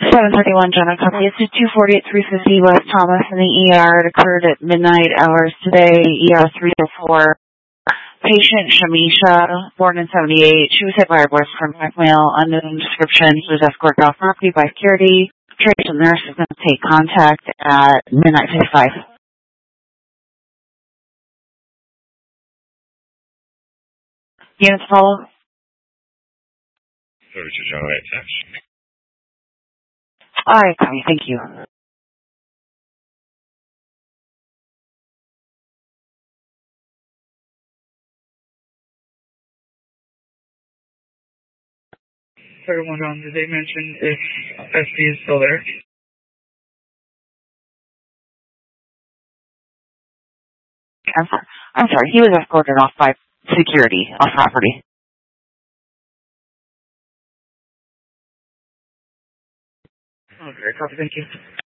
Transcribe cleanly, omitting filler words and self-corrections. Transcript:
731 Jenna copy. It's 240 at 350 West Thomas in the ER. It occurred at midnight hours today, ER 304. Patient Shamisha, born in 78. She was hit by a boyfriend blackmail, unknown description. She was escorted off property by security. Trace nurse is going to take contact at midnight 55. Units follow. All right, copy. Thank you. Third one on, did they mention if SD is still there? I'm sorry. He was escorted off by security off property. Okay, copy. Thank you.